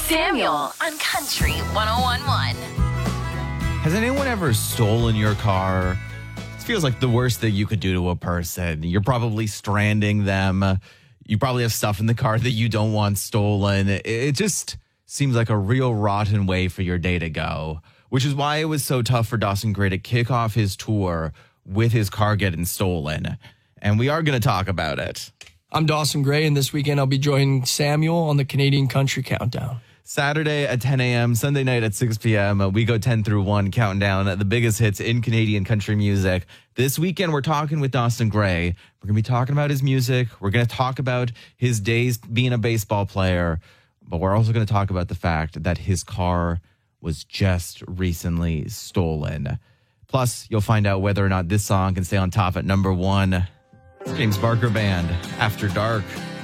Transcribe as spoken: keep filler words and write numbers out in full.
Samuel on Country one oh one point one. Has anyone ever stolen your car? It feels like the worst thing you could do to a person. You're probably stranding them. You probably have stuff in the car that you don't want stolen. It just seems like a real rotten way for your day to go, which is why it was so tough for Dawson Gray to kick off his tour with his car getting stolen. And we are going to talk about it. I'm Dawson Gray, and this weekend I'll be joining Samuel on the Canadian Country Countdown. Saturday at ten a.m., Sunday night at six p.m., uh, we go ten through one, counting down the biggest hits in Canadian country music. This weekend, we're talking with Dawson Gray. We're going to be talking about his music. We're going to talk about his days being a baseball player. But we're also going to talk about the fact that his car was just recently stolen. Plus, you'll find out whether or not this song can stay on top at number one. James Barker Band, After Dark.